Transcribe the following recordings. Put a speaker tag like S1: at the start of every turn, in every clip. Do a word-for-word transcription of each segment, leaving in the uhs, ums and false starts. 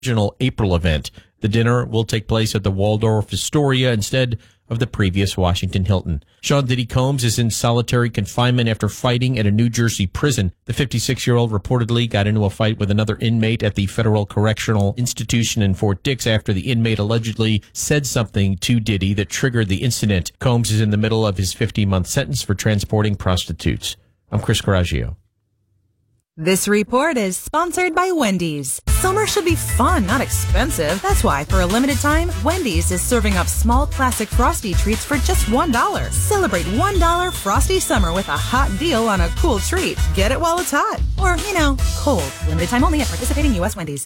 S1: original April event. The dinner will take place at the Waldorf Astoria instead of the previous Washington Hilton. Sean Diddy Combs is in solitary confinement after fighting at a New Jersey prison. The fifty-six-year-old reportedly got into a fight with another inmate at the Federal Correctional Institution in Fort Dix after the inmate allegedly said something to Diddy that triggered the incident. Combs is in the middle of his fifty-month sentence for transporting prostitutes. I'm Chris Coraggio.
S2: This report is sponsored by Wendy's. Summer should be fun, not expensive. That's why, for a limited time, Wendy's is serving up small classic Frosty treats for just one dollar. Celebrate one dollar Frosty Summer with a hot deal on a cool treat. Get it while it's hot. Or, you know, cold. Limited time only at participating U S Wendy's.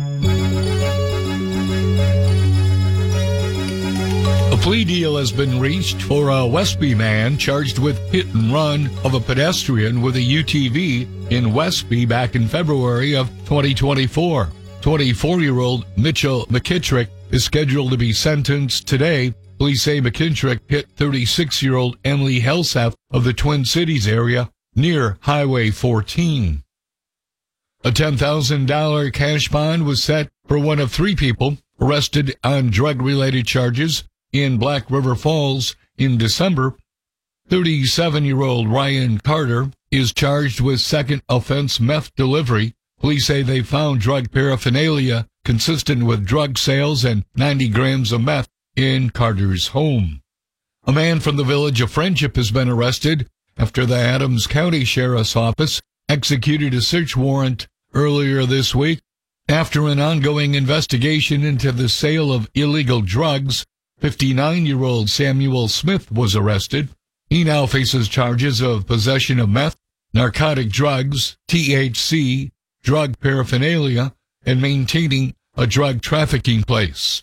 S3: A plea deal has been reached for a Westby man charged with hit and run of a pedestrian with a U T V in Westby back in February of twenty twenty-four. twenty-four-year-old Mitchell McKittrick is scheduled to be sentenced today. Police say McKittrick hit thirty-six-year-old Emily Helseth of the Twin Cities area near Highway fourteen. A ten thousand dollars cash bond was set for one of three people arrested on drug-related charges in Black River Falls in December. thirty-seven-year-old Ryan Carter is charged with second offense meth delivery. Police say they found drug paraphernalia consistent with drug sales and ninety grams of meth in Carter's home. A man from the Village of Friendship has been arrested after the Adams County Sheriff's Office executed a search warrant earlier this week. After an ongoing investigation into the sale of illegal drugs, fifty-nine-year-old Samuel Smith was arrested. He now faces charges of possession of meth, narcotic drugs, T H C, drug paraphernalia, and maintaining a drug trafficking place.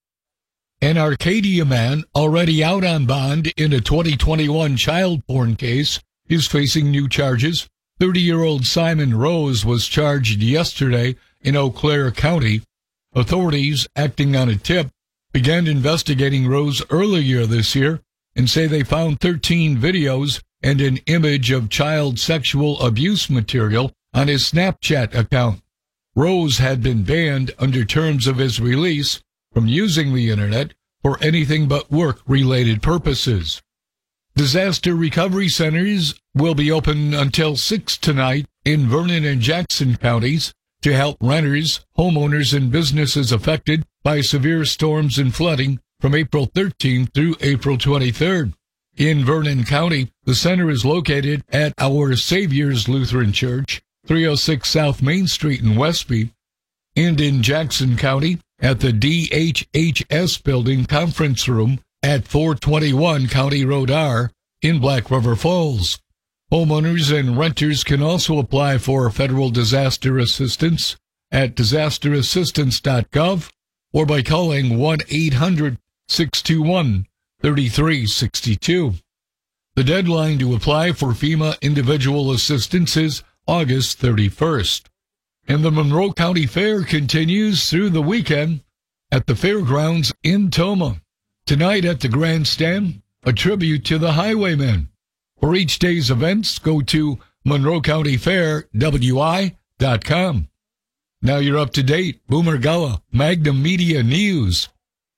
S3: An Arcadia man already out on bond in a twenty twenty-one child porn case is facing new charges. thirty-year-old Simon Rose was charged yesterday in Eau Claire County. Authorities, acting on a tip, began investigating Rose earlier this year and say they found thirteen videos and an image of child sexual abuse material on his Snapchat account. Rose had been banned under terms of his release from using the internet for anything but work-related purposes. Disaster recovery centers will be open until six tonight in Vernon and Jackson counties to help renters, homeowners, and businesses affected by severe storms and flooding from April thirteenth through April twenty-third. In Vernon County, the center is located at Our Savior's Lutheran Church, three oh six South Main Street in Westby, and in Jackson County at the D H H S Building Conference Room at four twenty-one County Road R in Black River Falls. Homeowners and renters can also apply for federal disaster assistance at disaster assistance dot gov or by calling one eight hundred six two one three three six two. The deadline to apply for FEMA individual assistance is August thirty-first. And the Monroe County Fair continues through the weekend at the fairgrounds in Toma. Tonight at the grandstand, a tribute to the Highwaymen. For each day's events, go to Monroe County Fair W I dot com. Now you're up to date. Boomer Gullah, Magnum Media News.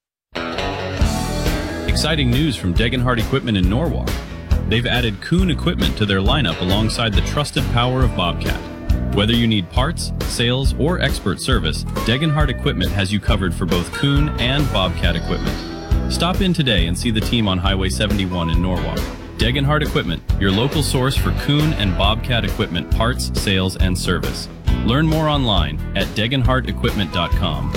S4: Exciting news from Degenhardt Equipment in Norwalk. They've added Kuhn equipment to their lineup alongside the trusted power of Bobcat. Whether you need parts, sales, or expert service, Degenhardt Equipment has you covered for both Kuhn and Bobcat equipment. Stop in today and see the team on Highway seventy-one in Norwalk. Degenhardt Equipment, your local source for Kuhn and Bobcat equipment parts, sales, and service. Learn more online at degenhardt equipment dot com.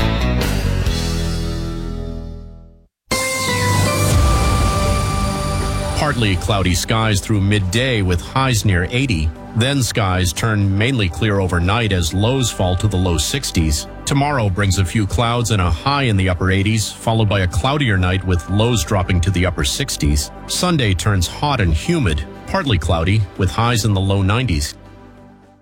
S5: Partly cloudy skies through midday with highs near eighty. Then skies turn mainly clear overnight as lows fall to the low sixties. Tomorrow brings a few clouds and a high in the upper eighties, followed by a cloudier night with lows dropping to the upper sixties. Sunday turns hot and humid, partly cloudy with highs in the low nineties.